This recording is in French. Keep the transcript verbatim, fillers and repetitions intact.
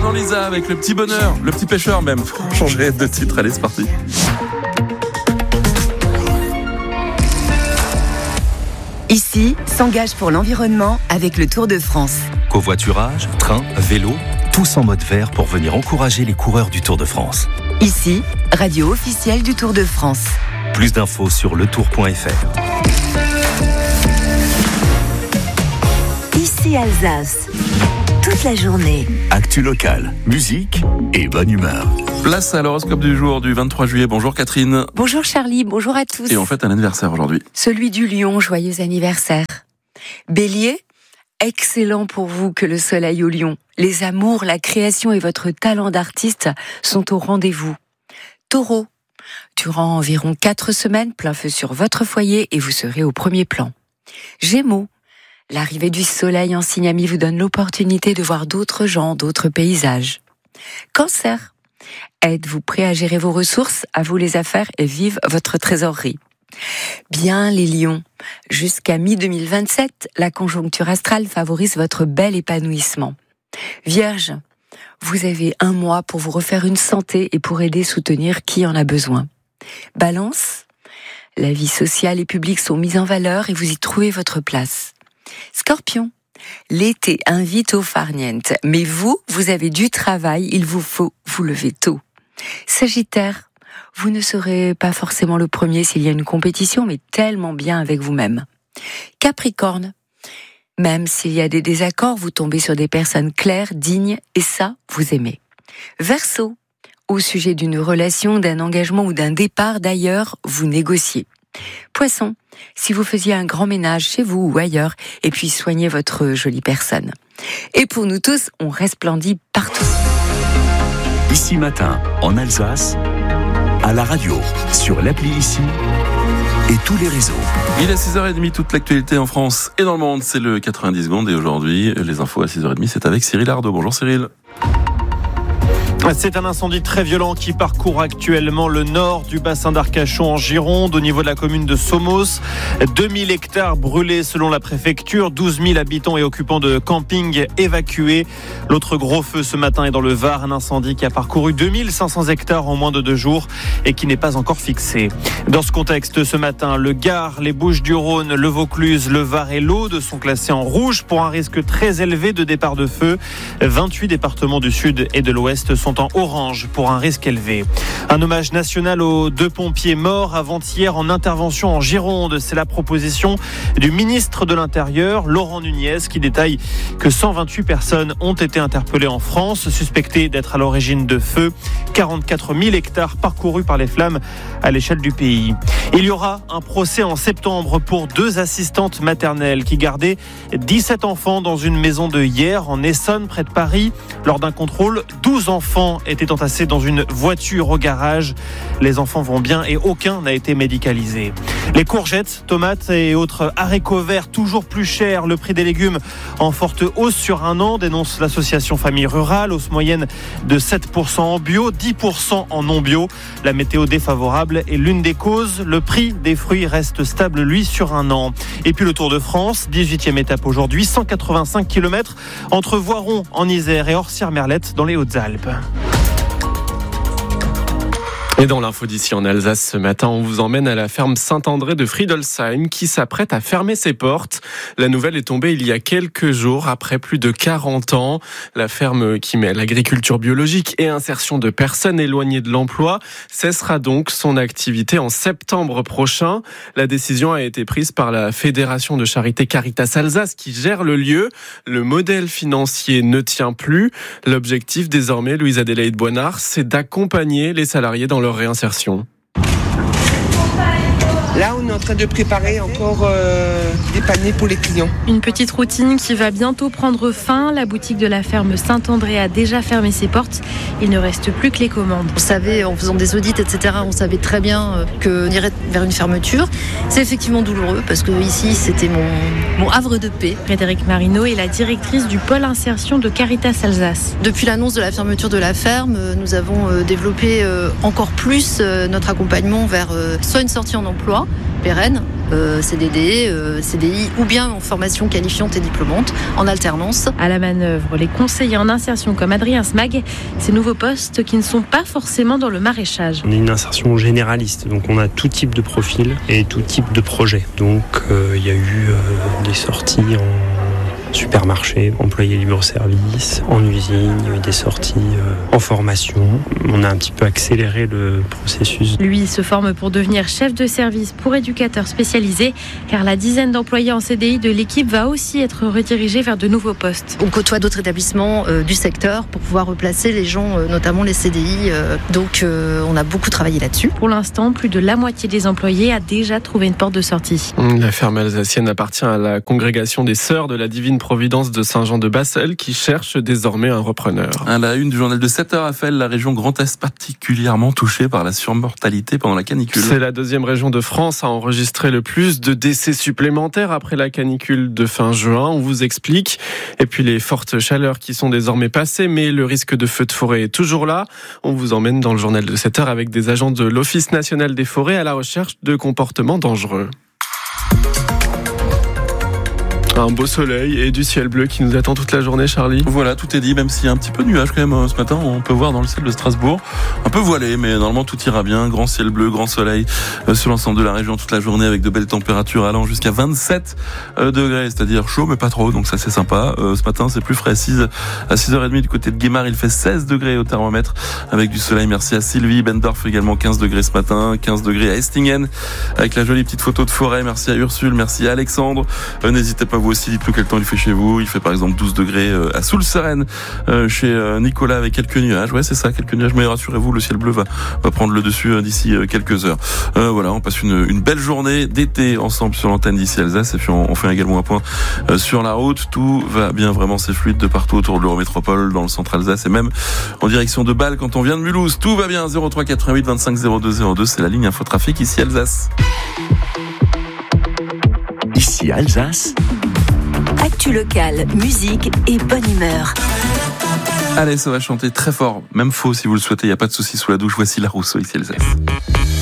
avant Lisa avec le petit bonheur, le petit pêcheur même. Faut changer de titre. Allez, c'est parti. Ici, s'engage pour l'environnement avec le Tour de France. Covoiturage, train, vélo, tous en mode vert pour venir encourager les coureurs du Tour de France. Ici, radio officielle du Tour de France. Plus d'infos sur le tour point f r. Ici Alsace, toute la journée. Actu locale, musique et bonne humeur. Place à l'horoscope du jour du vingt-trois juillet. Bonjour Catherine. Bonjour Charlie, bonjour à tous. Et on fête un anniversaire aujourd'hui. Celui du lion, joyeux anniversaire. Bélier, excellent pour vous que le soleil au lion. Les amours, la création et votre talent d'artiste sont au rendez-vous. Taureau, durant environ quatre semaines, plein feu sur votre foyer et vous serez au premier plan. Gémeaux, l'arrivée du soleil en signe ami vous donne l'opportunité de voir d'autres gens, d'autres paysages. Cancer, êtes-vous prêt à gérer vos ressources, à vous les affaires et vive votre trésorerie. Bien les lions, jusqu'à mi deux mille vingt-sept, la conjoncture astrale favorise votre bel épanouissement. Vierge, vous avez un mois pour vous refaire une santé et pour aider soutenir qui en a besoin. Balance, la vie sociale et publique sont mises en valeur et vous y trouvez votre place. Scorpion, l'été invite au farniente, mais vous, vous avez du travail, il vous faut vous lever tôt. Sagittaire, vous ne serez pas forcément le premier s'il y a une compétition, mais tellement bien avec vous-même. Capricorne, même s'il y a des désaccords, vous tombez sur des personnes claires, dignes, et ça, vous aimez. Verseau, au sujet d'une relation, d'un engagement ou d'un départ d'ailleurs, vous négociez. Poisson, si vous faisiez un grand ménage chez vous ou ailleurs, et puis soignez votre jolie personne. Et pour nous tous, on resplendit partout. Ici Matin, en Alsace, à la radio, sur l'appli Ici et tous les réseaux. Il est six heures trente, toute l'actualité en France et dans le monde, c'est le quatre-vingt-dix secondes. Et aujourd'hui, les infos à six heures trente, c'est avec Cyril Ardo. Bonjour Cyril. C'est un incendie très violent qui parcourt actuellement le nord du bassin d'Arcachon en Gironde, au niveau de la commune de Somos. deux mille hectares brûlés selon la préfecture, douze mille habitants et occupants de camping évacués. L'autre gros feu ce matin est dans le Var, un incendie qui a parcouru deux mille cinq cents hectares en moins de deux jours et qui n'est pas encore fixé. Dans ce contexte, ce matin, le Gard, les Bouches-du-Rhône, le Vaucluse, le Var et l'Aude sont classés en rouge pour un risque très élevé de départ de feu. vingt-huit départements du sud et de l'ouest sont en orange pour un risque élevé. Un hommage national aux deux pompiers morts avant-hier en intervention en Gironde. C'est la proposition du ministre de l'Intérieur, Laurent Nunez, qui détaille que cent vingt-huit personnes ont été interpellées en France, suspectées d'être à l'origine de feux. quarante-quatre mille hectares parcourus par les flammes à l'échelle du pays. Il y aura un procès en septembre pour deux assistantes maternelles qui gardaient dix-sept enfants dans une maison de Hyères en Essonne, près de Paris. Lors d'un contrôle, douze enfants étaient entassés dans une voiture au garage. Les enfants vont bien et aucun n'a été médicalisé. Les courgettes, tomates et autres haricots verts toujours plus chers. Le prix des légumes en forte hausse sur un an, dénonce l'association Famille Rurale. Hausse moyenne de sept pour cent en bio, dix pour cent en non bio. La météo défavorable est l'une des causes. Le prix des fruits reste stable, lui, sur un an. Et puis le Tour de France, dix-huitième étape aujourd'hui, cent quatre-vingt-cinq kilomètres entre Voiron en Isère et Orsières-Merlette dans les Hautes-Alpes. Et dans l'info d'ici en Alsace ce matin, on vous emmène à la ferme Saint-André de Friedelsheim qui s'apprête à fermer ses portes. La nouvelle est tombée il y a quelques jours, après plus de quarante ans. La ferme qui met l'agriculture biologique et insertion de personnes éloignées de l'emploi cessera donc son activité en septembre prochain. La décision a été prise par la Fédération de charité Caritas Alsace qui gère le lieu. Le modèle financier ne tient plus. L'objectif désormais, Louise Adélaïde Boinard, c'est d'accompagner les salariés dans leur réinsertion. Là, on est en train de préparer encore euh, des paniers pour les clients. Une petite routine qui va bientôt prendre fin. La boutique de la ferme Saint-André a déjà fermé ses portes. Il ne reste plus que les commandes. On savait, en faisant des audits, et cetera, on savait très bien qu'on irait vers une fermeture. C'est effectivement douloureux parce que ici, c'était mon, mon havre de paix. Frédéric Marino est la directrice du pôle insertion de Caritas Alsace. Depuis l'annonce de la fermeture de la ferme, nous avons développé encore plus notre accompagnement vers soit une sortie en emploi pérenne, euh, C D D, euh, C D I ou bien en formation qualifiante et diplômante, en alternance. À la manœuvre, les conseillers en insertion comme Adrien Smag, ces nouveaux postes qui ne sont pas forcément dans le maraîchage. On est une insertion généraliste, donc on a tout type de profil et tout type de projet. Donc euh, il y a eu euh, des sorties en supermarché, employés libre-service, en usine, il y a eu des sorties euh, en formation. On a un petit peu accéléré le processus. Lui se forme pour devenir chef de service pour éducateur spécialisé, car la dizaine d'employés en C D I de l'équipe va aussi être redirigée vers de nouveaux postes. On côtoie d'autres établissements euh, du secteur pour pouvoir replacer les gens, euh, notamment les C D I. Euh, donc euh, on a beaucoup travaillé là-dessus. Pour l'instant, plus de la moitié des employés a déjà trouvé une porte de sortie. La ferme alsacienne appartient à la congrégation des Sœurs de la Divine Providence de Saint-Jean-de-Bassel qui cherche désormais un repreneur. À la une du journal de sept heures, Raphaël, la région Grand Est particulièrement touchée par la surmortalité pendant la canicule. C'est la deuxième région de France à enregistrer le plus de décès supplémentaires après la canicule de fin juin. On vous explique. Et puis les fortes chaleurs qui sont désormais passées, mais le risque de feu de forêt est toujours là. On vous emmène dans le journal de sept heures avec des agents de l'Office national des forêts à la recherche de comportements dangereux. Un beau soleil et du ciel bleu qui nous attend toute la journée, Charlie. Voilà, tout est dit, même s'il y a un petit peu de nuage quand même ce matin, on peut voir dans le ciel de Strasbourg, un peu voilé, mais normalement tout ira bien. Grand ciel bleu, grand soleil euh, sur l'ensemble de la région toute la journée avec de belles températures allant jusqu'à vingt-sept euh, degrés, c'est-à-dire chaud mais pas trop, donc ça c'est sympa. Euh, ce matin c'est plus frais, six, à six heures trente du côté de Guémar, il fait seize degrés au thermomètre avec du soleil. Merci à Sylvie. Bendorf également quinze degrés ce matin, quinze degrés à Estingen avec la jolie petite photo de forêt. Merci à Ursule, merci à Alexandre. Euh, n'hésitez pas vous aussi, dites-nous quel temps il fait chez vous. Il fait par exemple douze degrés à Soulseren, chez Nicolas avec quelques nuages. Ouais, c'est ça, quelques nuages. Mais rassurez-vous, le ciel bleu va, va prendre le dessus d'ici quelques heures. Euh, voilà, on passe une, une belle journée d'été ensemble sur l'antenne d'ici Alsace. Et puis on, on fait également un point sur la route. Tout va bien, vraiment, c'est fluide de partout autour de l'Eurométropole, dans le centre Alsace et même en direction de Bâle quand on vient de Mulhouse. Tout va bien. zéro trois quatre-vingt-huit vingt-cinq zéro deux zéro deux, c'est la ligne Infotrafic ici Alsace. Ici Alsace. Actu locale, musique et bonne humeur. Allez, ça va chanter très fort, même faux si vous le souhaitez, il n'y a pas de souci sous la douche. Voici La Rousseau ici Alsace.